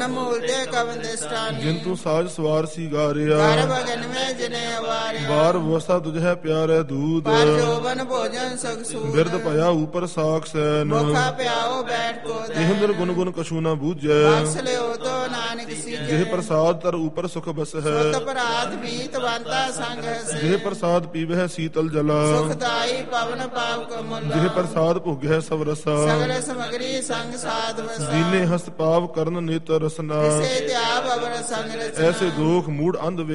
ਮਨ ਮੂਲਦੇ ਕਵਨ ਦਿਸਟਾਨੀ ਜਿੰਤੂ ਸਾਜ ਸਵਾਰ ਸੀਗਾਰਿਆ ਕਰ ਭਗਨ में जिने अवारिया ਬਾਰ ਵਸਾ ਤੁਝੈ ਪਿਆਰੇ ਦੂਧ पर जोबन भोजन सग सूद ਬਿਰਦ ਭਇਆ ਉਪਰ ਸਾਖ ਸੈਨ मुखा प्याओ बैठ को ਇਹ ਦਰ ਗੁਣ ਗੁਣ ਕਛੂ ਨਾ ਬੂਝੈ बख्श ले तो नानक सीजे ਜਿਹ ਪ੍ਰਸਾਦ ਤਰ ਉਪਰ ਸੁਖ ਬਸ ਹੈ सुत पराध बीत बनता संग से ਜਿਹ ਪ੍ਰਸਾਦ ਪੀਵਹਿ ਸੀਤਲ ਜਲਾ सुखदाई पवन पाव कमल ਜਿਹ ਪ੍ਰਸਾਦ ਭੋਗਹਿ ਸਭ ਰਸਾ सगल सामग्री संग साध वसा ਦੀਨੇ ਹਸਤ ਪਾਵ ਕਰਨ ਨੇਤਰ ਰਸਨਾ से त्याग अवर संग रचना ਐਸੇ ਦੋਖ ਮੂੜ ਅੰਧ